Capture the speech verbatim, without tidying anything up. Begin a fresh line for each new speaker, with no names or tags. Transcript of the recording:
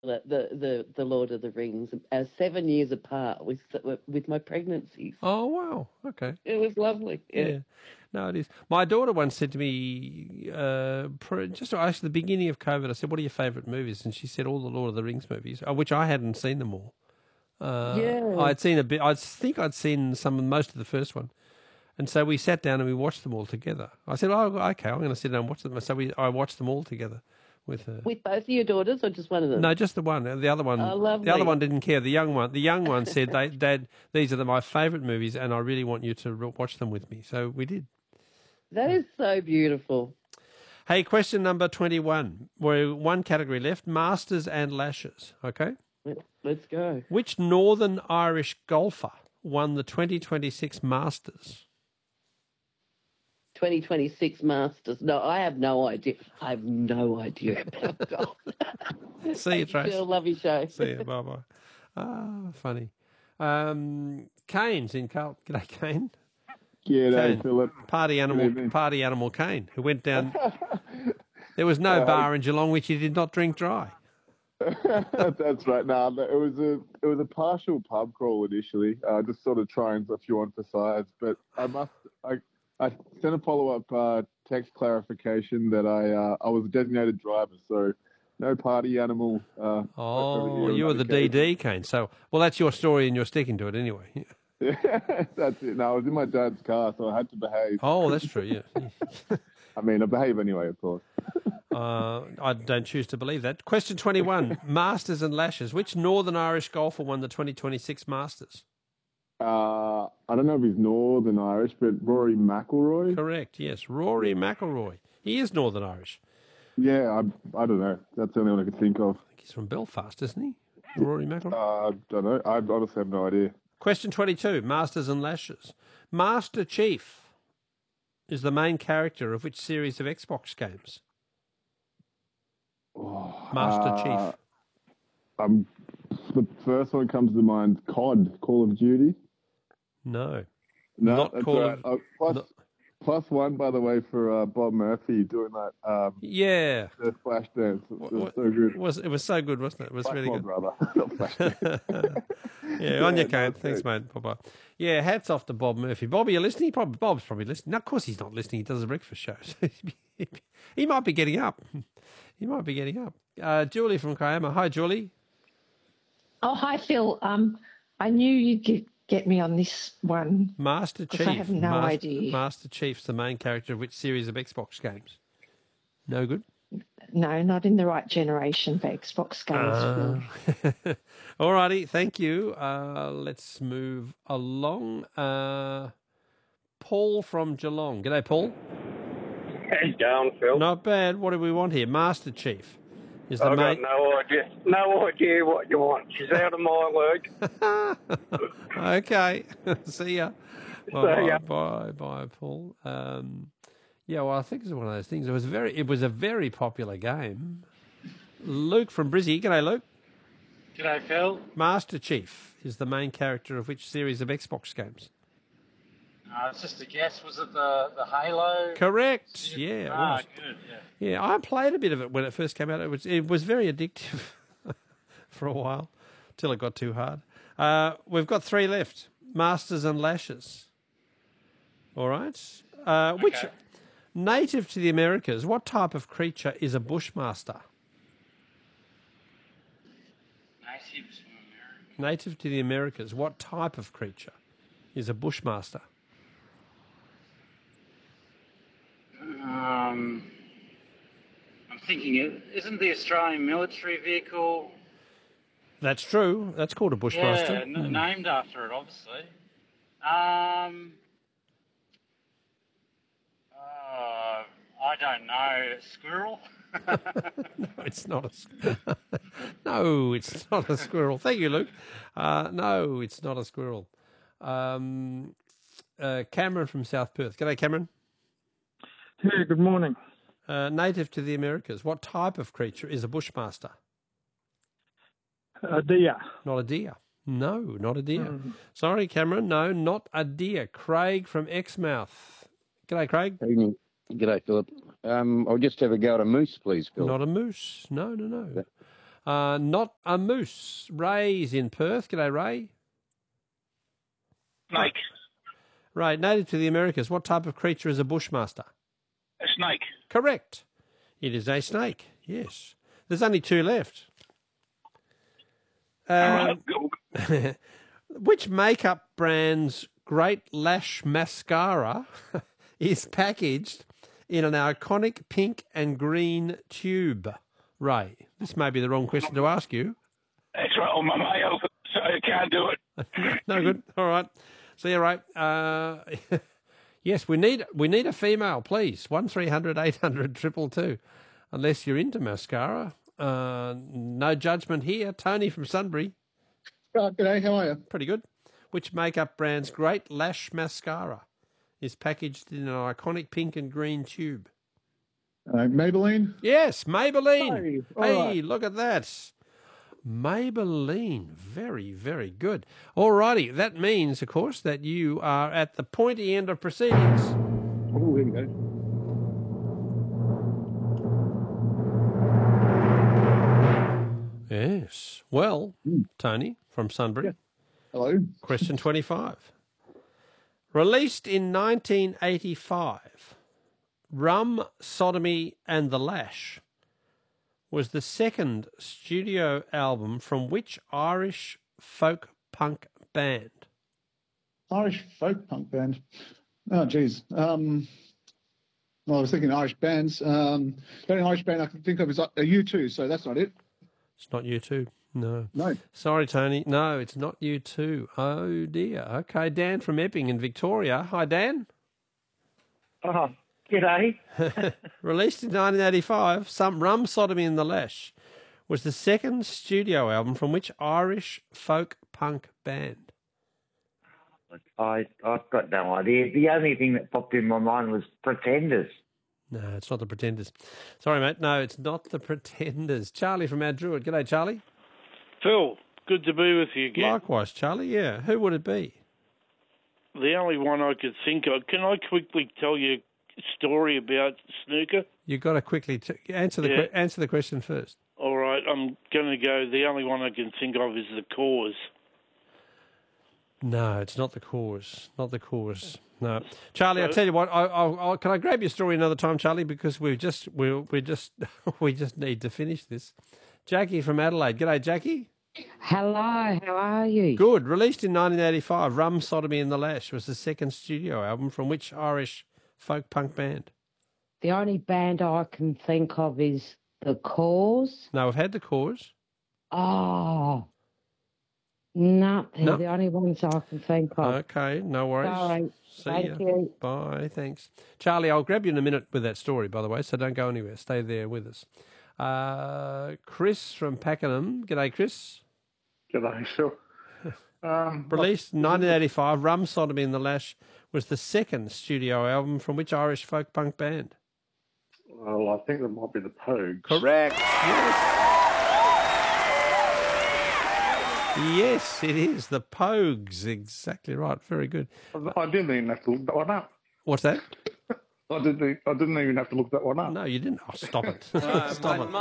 the the the Lord of the Rings, uh, seven years apart with with my pregnancies.
Oh wow, okay.
It was lovely. Yeah.
Yeah. No, it is. My daughter once said to me, uh, just at the beginning of COVID, I said, "What are your favourite movies?" And she said, "All the Lord of the Rings movies," which I hadn't seen them all. Uh,
yeah.
I'd seen a bit. I think I'd seen some, most of the first one, and so we sat down and we watched them all together. I said, "Oh, okay, I'm going to sit down and watch them." So we, I watched them all together with her.
With both of your daughters, or just one of them?
No, just the one. The other one,
oh, lovely.
the other one didn't care. The young one, the young one said, they, "Dad, these are the, my favourite movies, and I really want you to watch them with me." So we did.
That is so beautiful.
Hey, question number twenty-one. We're one category left: Masters and Lashes. Okay.
Let's go.
Which Northern Irish golfer won the twenty twenty-six Masters?
twenty twenty-six Masters. No, I have no idea. I have no idea about golf.
See you, Trace.
Phil, love your show.
See you. Bye bye. Ah, funny. Um, Kane's in Carl. G'day, Kane.
G'day, Philip.
Party animal, party animal Kane, who went down. There was no uh, bar in Geelong which he did not drink dry.
That's right. No, it was a it was a partial pub crawl initially, uh, just sort of trying a few on for size. But I must I I sent a follow up uh, text clarification that I uh, I was a designated driver, so no party animal. Uh,
oh, you were the D D, Kane. So well, that's your story, and you're sticking to it anyway.
Yeah, that's it. No, I was in my dad's car, so I had to behave.
Oh, that's true. Yeah.
I mean, I behave anyway, of course.
uh, I don't choose to believe that. Question twenty-one: Masters and Lashes. Which Northern Irish golfer won the twenty twenty-six Masters?
Uh, I don't know if he's Northern Irish, but Rory McIlroy.
Correct. Yes, Rory McIlroy. He is Northern Irish.
Yeah, I, I don't know. That's the only one I could think of.
I think he's from Belfast, isn't he? Rory McIlroy.
Uh, I don't know. I honestly have no idea.
Question twenty-two, Masters and Lashes. Master Chief is the main character of which series of Xbox games?
Oh,
Master
uh,
Chief.
Um, the first one comes to mind, C O D, Call of Duty.
No.
No,
not
that's
Call
right.
of...
Uh, plus, no. plus one, by the way, for uh, Bob Murphy doing that. Um,
yeah.
The Flash dance. It was
what,
so good.
Was, it was so good, wasn't it? It was
Flash
really
Mob,
good.
Brother. Not Flash dance.
yeah, on your cane. Thanks, mate. Bye-bye. Yeah, hats off to Bob Murphy. Bob, are you listening? Probably, Bob's probably listening. No, of course he's not listening. He does a breakfast show. So he might be getting up. He might be getting up. Uh, Julie from Kiama. Hi, Julie.
Oh, hi, Phil. Um, I knew you'd get, get me on this one.
Master Chief.
I have no
Master,
idea.
Master Chief's the main character of which series of Xbox games? No good?
No, not in the right generation for Xbox games.
Uh, all righty, thank you. Uh, let's move along. Uh, Paul from Geelong. G'day, Paul.
How you going, Phil?
Not bad. What do we want here? Master Chief. Is the
I've
main...
got no idea. No idea what you want. She's out of my league.
Okay. See ya. Bye, See ya. Bye, bye, Paul. Um, yeah, well, I think it's one of those things. It was very. It was a very popular game. Luke from Brizzy. G'day, Luke.
G'day, Phil.
Master Chief is the main character of which series of Xbox games?
Uh, it's just a guess. Was it the, the Halo?
Correct. Yeah.
Ah,
it was.
good. Yeah.
Yeah, I played a bit of it when it first came out. It was it was very addictive for a while, till it got too hard. Uh, we've got three left: Masters and Lashes. All right. Uh, which
Okay.
native to the Americas? What type of creature is a bushmaster?
Natives from America.
Native to the Americas. What type of creature is a bushmaster?
Um, I'm thinking, it isn't the Australian military vehicle?
That's true. That's called a bushmaster.
Yeah, n-
Hmm.
named after it, obviously. Um, uh, I don't know. Squirrel?
No, it's not a. squ- no, it's not a squirrel. Thank you, Luke. Uh, no, it's not a squirrel. Um, uh, Cameron from South Perth. G'day, Cameron.
Yeah, good morning.
Uh, native to the Americas. What type of creature is a bushmaster?
A deer.
Not a deer. No, not a deer.
Mm.
Sorry, Cameron. No, not a deer. Craig from Exmouth. G'day, Craig.
Evening. G'day, Philip. Um, I'll just have a go at a moose, please, Phil.
Not a moose. No, no, no. Uh, not a moose. Ray's in Perth. G'day, Ray.
Snake.
Ray, native to the Americas, what type of creature is a bushmaster?
A snake.
Correct. It is a snake, yes. There's only two left. Um, which makeup brand's Great Lash Mascara is packaged in an iconic pink and green tube? Ray, this may be the wrong question to ask you.
That's right on my mail, so I can't do it.
No good. All right. See you, Ray. Uh, yes, we need we need a female, please. One three hundred eight hundred triple two. Unless you're into mascara. Uh, no judgment here. Tony from Sunbury.
Oh, g'day, how are you?
Pretty good. Which makeup brand's Great Lash Mascara is packaged in an iconic pink and green tube?
Uh, Maybelline?
Yes, Maybelline.
Hey,
hey
right.
Look at that. Maybelline. Very, very good. All righty. That means, of course, that you are at the pointy end of proceedings.
Oh, here we go.
Yes. Well,
Mm.
Tony from Sunbury.
Yeah. Hello.
Question twenty-five. Released in nineteen eighty-five, Rum, Sodomy and the Lash was the second studio album from which Irish folk punk band?
Irish folk punk band. Oh, geez. Um, well, I was thinking Irish bands. Um, the only Irish band I can think of is uh, U two, so that's not it.
It's not U two. No.
No.
Sorry, Tony. No, it's not U two. Oh, dear. Okay, Dan from Epping in Victoria. Hi, Dan.
Oh, g'day.
Released in nineteen eighty-five, Some Rum, Sodomy and the Lash was the second studio album from which Irish folk punk band?
I, I've got no idea. The only thing that popped in my mind was Pretenders.
No, it's not the Pretenders. Sorry, mate. No, it's not the Pretenders. Charlie from Mount Druitt. G'day, Charlie.
Phil, good to be with you again.
Likewise, Charlie. Yeah. Who would it be?
The only one I could think of. Can I quickly tell you a story about snooker?
You've got to quickly t- answer the
Yeah.
que- answer the question first.
All right, I'm going to go. The only one I can think of is the Cause.
No, it's not the Cause. Not the Cause. No, Charlie. I tell you what. I, I, I, can I grab your story another time, Charlie? Because we just we we just we just need to finish this. Jackie from Adelaide. G'day, Jackie.
Hello, how are you?
Good. Released in nineteen eighty-five, Rum, Sodomy and the Lash was the second studio album from which Irish folk punk band?
The only band I can think of is The Cause.
No, we've had the Cause.
Oh, no, they're
No.
the only ones I can think of.
Okay, no worries.
Sorry.
See
Thank
ya.
you.
Bye, thanks. Charlie, I'll grab you in a minute with that story, by the way, so don't go anywhere. Stay there with us. Uh, Chris from Pakenham. G'day, Chris.
G'day, Phil. Um,
Released in nineteen eighty-five, Rum, Sodomy and the Lash was the second studio album from which Irish folk punk band?
Well, I think that might be the Pogues.
Correct. Yes. Yes, it is. The Pogues. Exactly right. Very good.
I didn't even have to look that one up.
What's that?
I didn't. I didn't even have to look that one up.
No, you didn't. Oh, stop it.
Uh,
Stop
my-
it.